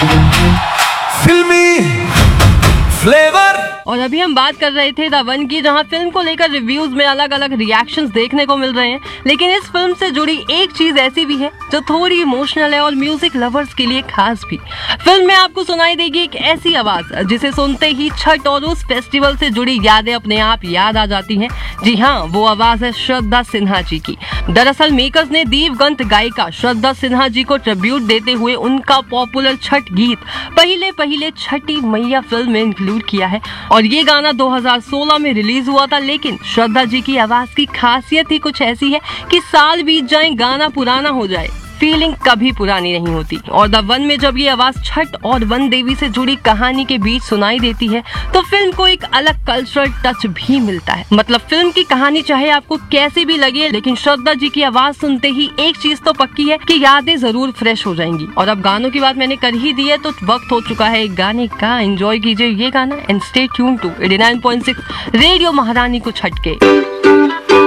फिल्मी फ्लेवर। और अभी हम बात कर रहे थे द वन की, जहां फिल्म को लेकर रिव्यूज में अलग अलग रिएक्शंस देखने को मिल रहे हैं, लेकिन इस फिल्म से जुड़ी एक चीज ऐसी भी है जो थोड़ी इमोशनल है और म्यूजिक लवर्स के लिए खास भी। फिल्म में आपको सुनाई देगी एक ऐसी आवाज जिसे सुनते ही छठ और उस फेस्टिवल से जुड़ी यादें अपने आप याद आ जाती हैं। जी हाँ, वो आवाज है श्रद्धा सिन्हा जी की। दरअसल मेकर्स ने दीवगंत गायिका श्रद्धा सिन्हा जी को ट्रिब्यूट देते हुए उनका पॉपुलर छठ गीत पहिले पहिले छठी मैया फिल्म में इंक्लूड किया है। और ये गाना 2016 में रिलीज हुआ था, लेकिन श्रद्धा जी की आवाज की खासियत ही कुछ ऐसी है कि साल बीत जाए, गाना पुराना हो जाए, फीलिंग कभी पुरानी नहीं होती। और द वन में जब ये आवाज छठ और वन देवी से जुड़ी कहानी के बीच सुनाई देती है तो फिल्म को एक अलग कल्चरल टच भी मिलता है। मतलब फिल्म की कहानी चाहे आपको कैसी भी लगे, लेकिन श्रद्धा जी की आवाज सुनते ही एक चीज तो पक्की है कि यादें जरूर फ्रेश हो जाएंगी। और अब गानों की बात मैंने कर ही दी है तो वक्त हो चुका है एक गाने का। एंजॉय कीजिए ये गाना and stay tune to 89.6 radio महारानी को छठ के।